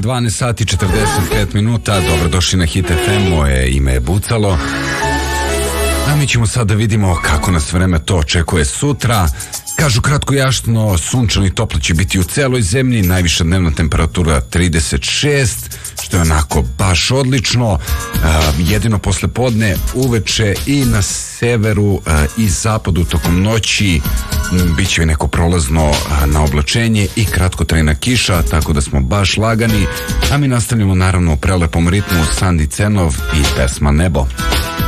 12 sati 45 minuta. Dobrodošli na Hit FM, moje ime je Bucalo. A mi ćemo sad da vidimo kako nas vreme to očekuje sutra. Kažu kratko jašno, sunčano i toplo će biti u celoj zemlji, najviša dnevna temperatura 36, što je onako baš odlično. Jedino posle podne, uveče i na severu i zapadu tokom noći bit će neko prolazno na oblačenje i kratkotrajna kiša, tako da smo baš lagani, a mi nastavljamo naravno u prelepom ritmu Sandi Cenov i pesma Nebo.